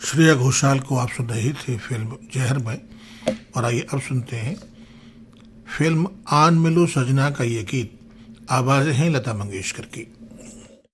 श्रेया घोषाल को आप सुन रहे थे फिल्म जहर में। और आइए अब सुनते हैं फिल्म आन मिलो सजना का ये गीत। आवाजें हैं लता मंगेशकर की।